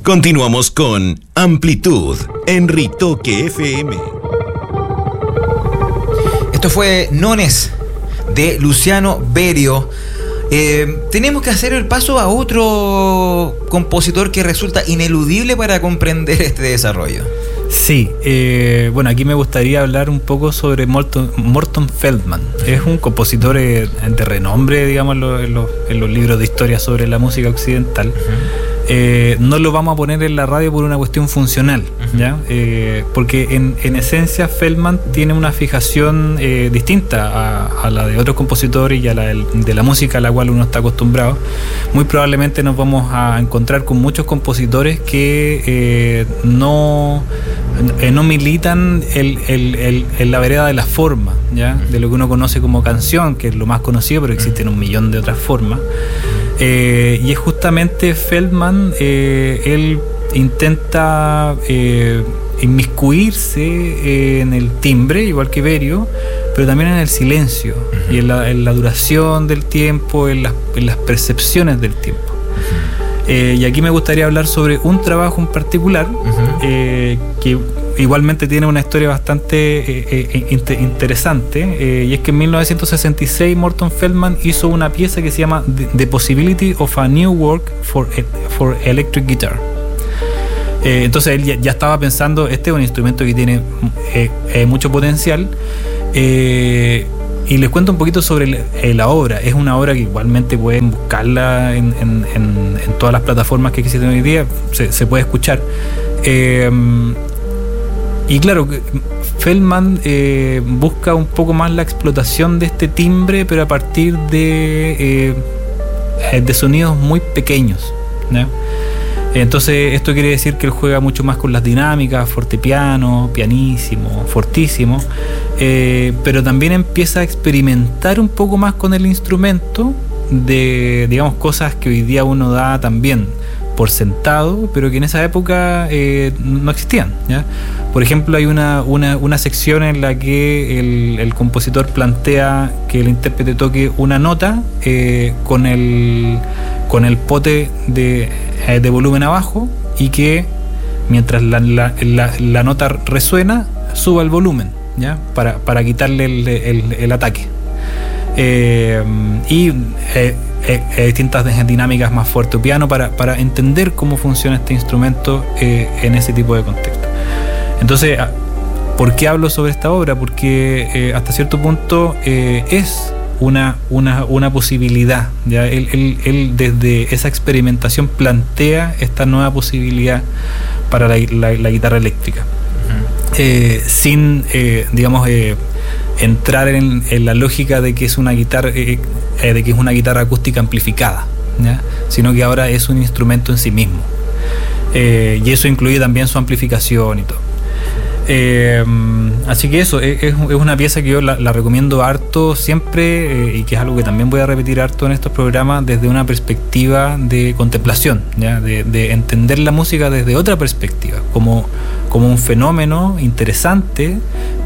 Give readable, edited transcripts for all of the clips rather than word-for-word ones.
Continuamos con Amplitud en Ritoque FM. Esto fue Nones de Luciano Berio. Tenemos que hacer el paso a otro compositor que resulta ineludible para comprender este desarrollo. Sí, bueno, aquí me gustaría hablar un poco sobre Morton Feldman. Es un compositor de renombre, digamos, en los libros de historia sobre la música occidental. Uh-huh. No lo vamos a poner en la radio por una cuestión funcional, uh-huh. ¿Ya? Porque en esencia Feldman tiene una fijación distinta a la de otros compositores y a la de la música a la cual uno está acostumbrado. Muy probablemente nos vamos a encontrar con muchos compositores que no militan en la vereda de la forma, ¿ya? De lo que uno conoce como canción, que es lo más conocido, pero existen un millón de otras formas. Y es justamente Feldman, él intenta inmiscuirse en el timbre, igual que Berio, pero también en el silencio, uh-huh. Y en la duración del tiempo, en las percepciones del tiempo. Y aquí me gustaría hablar sobre un trabajo en particular, uh-huh. Que igualmente tiene una historia bastante interesante, y es que en 1966 Morton Feldman hizo una pieza que se llama The Possibility of a New Work for Electric Guitar. Entonces él ya estaba pensando, este es un instrumento que tiene mucho potencial. Y les cuento un poquito sobre la obra. Es una obra que igualmente pueden buscarla en todas las plataformas que existen hoy día, se puede escuchar. Y claro, Feldman busca un poco más la explotación de este timbre, pero a partir de sonidos muy pequeños, ¿no? Entonces esto quiere decir que él juega mucho más con las dinámicas, fortepiano, pianísimo, fortísimo, pero también empieza a experimentar un poco más con el instrumento, de, digamos, cosas que hoy día uno da también por sentado, pero que en esa época no existían, ¿ya? Por ejemplo, hay una sección en la que el compositor plantea que el intérprete toque una nota con el pote de volumen abajo, y que mientras la nota resuena suba el volumen, ¿ya? Para quitarle el ataque. Y distintas dinámicas más fuerte o piano para entender cómo funciona este instrumento en ese tipo de contexto. Entonces, ¿por qué hablo sobre esta obra? Porque hasta cierto punto es una posibilidad, ¿ya? Él desde esa experimentación plantea esta nueva posibilidad para la guitarra eléctrica, uh-huh. Sin digamos entrar en la lógica de que es una guitarra acústica amplificada, ¿ya? Sino que ahora es un instrumento en sí mismo, y eso incluye también su amplificación y todo. Así que eso es una pieza que yo la recomiendo harto siempre, y que es algo que también voy a repetir harto en estos programas, desde una perspectiva de contemplación, ¿ya? De entender la música desde otra perspectiva, como un fenómeno interesante,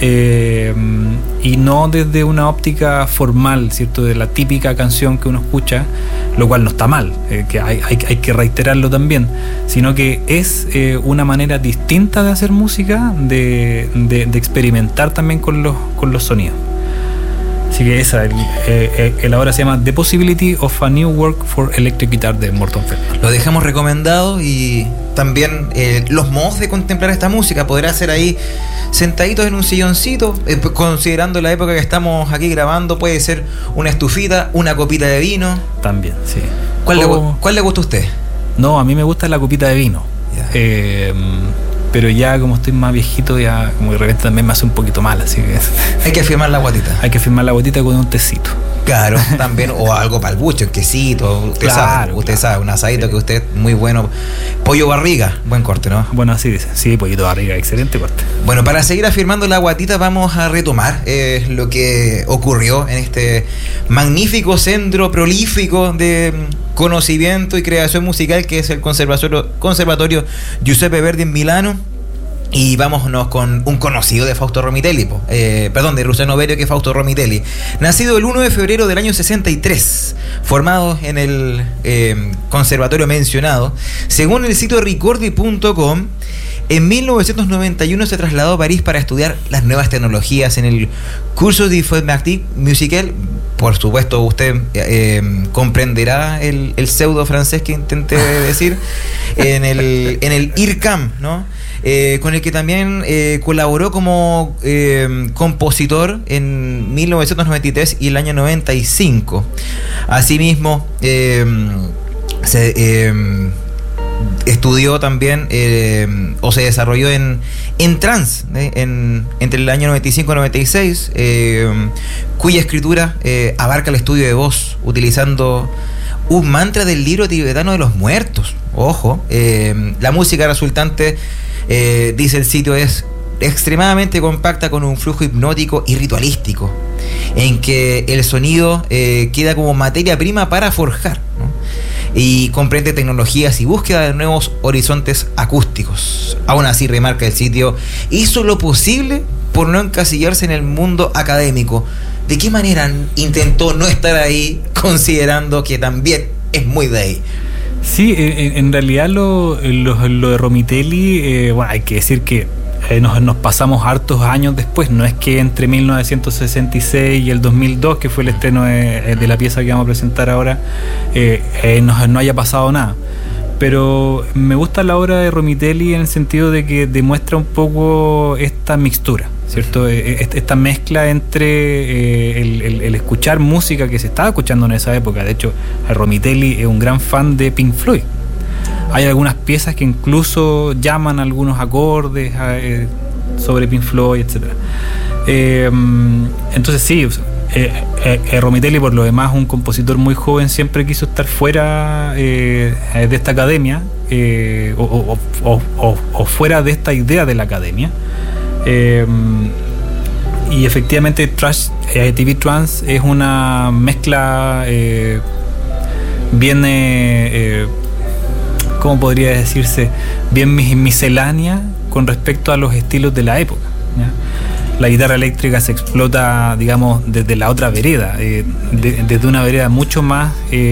y no desde una óptica formal, ¿cierto? De la típica canción que uno escucha, lo cual no está mal, que hay que reiterarlo también, sino que es una manera distinta de hacer música, de experimentar también con los sonidos. Así que la obra se llama The Possibility of a New Work for Electric Guitar de Morton Feldman. Lo dejamos recomendado, y también los modos de contemplar esta música. Podrá ser ahí sentaditos en un silloncito, considerando la época que estamos aquí grabando, puede ser una estufita, una copita de vino. También, sí. ¿Cuál le gusta a usted? No, a mí me gusta la copita de vino. Yeah. Pero ya como estoy más viejito, ya como de repente también me hace un poquito mal, así que hay que firmar la guatita. Hay que firmar la guatita con un tecito. Claro, también, o algo para el bucho, un quesito, usted sabe, un asadito, sí. Que usted muy bueno. Pollo barriga, buen corte, ¿no? Bueno, así dice, sí, pollito barriga, excelente corte. Bueno, para seguir afirmando la guatita, vamos a retomar lo que ocurrió en este magnífico centro prolífico de conocimiento y creación musical que es el Conservatorio Giuseppe Verdi en Milano. Y vámonos con un conocido de Fausto Romitelli, de Luciano Berio, que es Fausto Romitelli. Nacido el 1 de febrero del año 63, formado en el conservatorio mencionado. Según el sitio ricordi.com, en 1991 se trasladó a París para estudiar las nuevas tecnologías en el curso d'Informatique Musicale. Por supuesto, usted comprenderá el pseudo francés que intenté decir, en el IRCAM, ¿no? Con el que también colaboró como compositor en 1993 y el año 95. Asimismo, estudió también o se desarrolló en trance entre el año 95 y 96, cuya escritura abarca el estudio de voz utilizando un mantra del libro tibetano de los muertos. Ojo, la música resultante, dice el sitio, es extremadamente compacta, con un flujo hipnótico y ritualístico, en que el sonido queda como materia prima para forjar, ¿no? Y comprende tecnologías y búsqueda de nuevos horizontes acústicos. Aún así, remarca el sitio, hizo lo posible por no encasillarse en el mundo académico. ¿De qué manera intentó no estar ahí, considerando que también es muy de ahí? Sí, en realidad lo de Romitelli, hay que decir que nos pasamos hartos años después. No es que entre 1966 y el 2002, que fue el estreno de la pieza que vamos a presentar ahora, no haya pasado nada. Pero me gusta la obra de Romitelli en el sentido de que demuestra un poco esta mixtura, ¿cierto? Esta mezcla entre el escuchar música que se estaba escuchando en esa época. De hecho, Romitelli es un gran fan de Pink Floyd. Hay algunas piezas que incluso llaman algunos acordes sobre Pink Floyd, etc. Entonces sí, Romitelli, por lo demás, un compositor muy joven, siempre quiso estar fuera de esta academia, o fuera de esta idea de la academia. Y efectivamente TV Trance es una mezcla bien, ¿cómo podría decirse? Bien miscelánea con respecto a los estilos de la época, ¿ya? La guitarra eléctrica se explota, digamos, desde la otra vereda, desde una vereda mucho más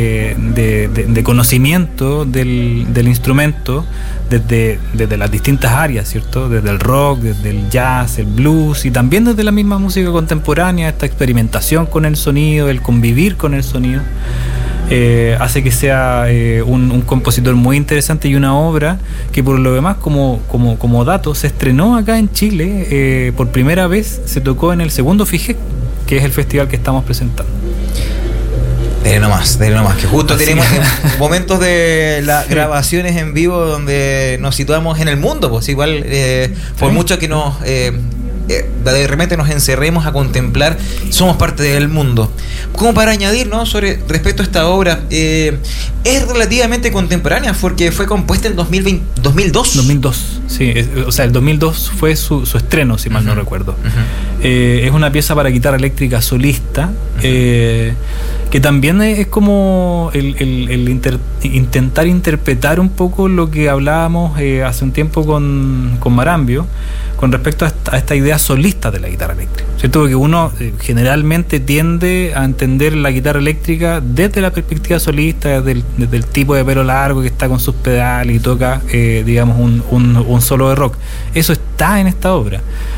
de conocimiento del instrumento, desde las distintas áreas, ¿cierto? Desde el rock, desde el jazz, el blues, y también desde la misma música contemporánea. Esta experimentación con el sonido, el convivir con el sonido, hace que sea un compositor muy interesante, y una obra que, por lo demás, como dato, se estrenó acá en Chile. Por primera vez se tocó en el segundo FIGEC, que es el festival que estamos presentando. Dele nomás, que justo así tenemos momentos de las grabaciones en vivo donde nos situamos en el mundo, pues igual, por ¿sí? Mucho que nos de repente nos encerremos a contemplar, somos parte del mundo. Como para añadir, ¿no?, respecto a esta obra, es relativamente contemporánea, porque fue compuesta en 2002, sí, o sea, el 2002 fue su estreno, si mal no recuerdo. Es una pieza para guitarra eléctrica solista, que también es como el intentar interpretar un poco lo que hablábamos hace un tiempo con Marambio, con respecto a esta idea solista de la guitarra eléctrica, ¿cierto? Porque uno generalmente tiende a entender la guitarra eléctrica desde la perspectiva solista, desde el tipo de pelo largo que está con sus pedales y toca, digamos, un solo de rock. Eso está en esta obra.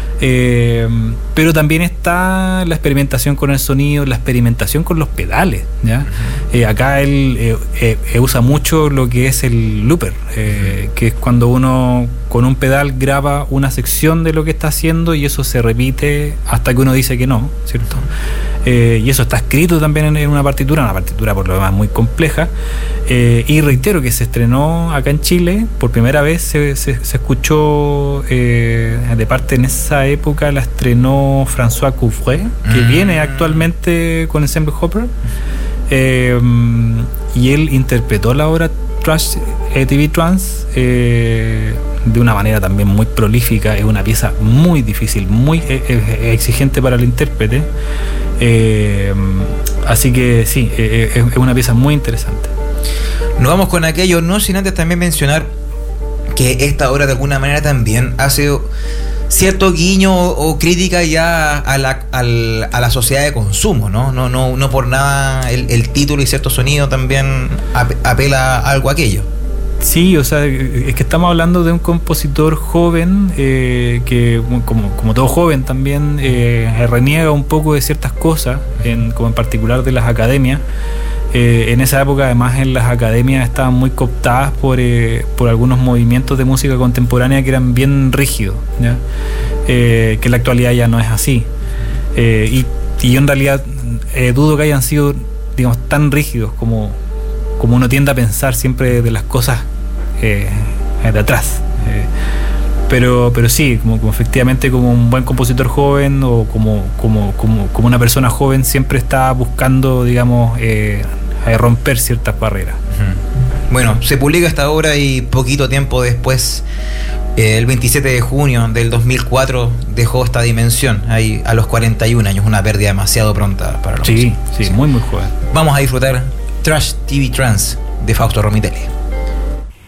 Pero también está la experimentación con el sonido, la experimentación con los pedales, ¿ya? Acá él usa mucho lo que es el looper, que es cuando uno con un pedal graba una sección de lo que está haciendo, y eso se repite hasta que uno dice que no, ¿cierto? Y eso está escrito también en una partitura por lo demás muy compleja, y reitero que se estrenó acá en Chile por primera vez. Se escuchó de parte, en esa época la estrenó François Couvré, que viene actualmente con Ensemble Hopper, y él interpretó la obra TV Trance de una manera también muy prolífica. Es una pieza muy difícil, muy exigente para el intérprete, así que sí, es una pieza muy interesante. Nos vamos con aquello, no sin antes también mencionar que esta obra de alguna manera también hace cierto guiño o crítica ya a la sociedad de consumo, ¿no? No por nada el título y cierto sonido también apela a algo aquello. Sí, o sea, es que estamos hablando de un compositor joven que, como todo joven también, reniega un poco de ciertas cosas, como en particular de las academias. En esa época, además, en las academias estaban muy cooptadas por algunos movimientos de música contemporánea que eran bien rígidos, ¿ya? Que en la actualidad ya no es así. Y yo en realidad dudo que hayan sido, digamos, tan rígidos como uno tiende a pensar siempre de las cosas de atrás. Pero sí, como efectivamente como un buen compositor joven o como una persona joven siempre está buscando, digamos, romper ciertas barreras. Bueno, se publica esta obra y poquito tiempo después, el 27 de junio del 2004, dejó esta dimensión ahí a los 41 años, una pérdida demasiado pronta para los músicos. Sí, muy joven. Vamos a disfrutar Trash TV Trance de Fausto Romitelli.